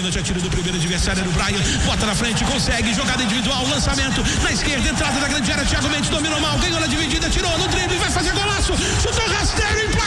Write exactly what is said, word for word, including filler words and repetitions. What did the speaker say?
já tira do primeiro adversário, era o Brian, bota na frente, consegue, jogada individual, lançamento, na esquerda, entrada da grande área, Thiago Mendes dominou mal, ganhou na dividida, tirou no drible, vai fazer golaço, chutou rasteiro, empate!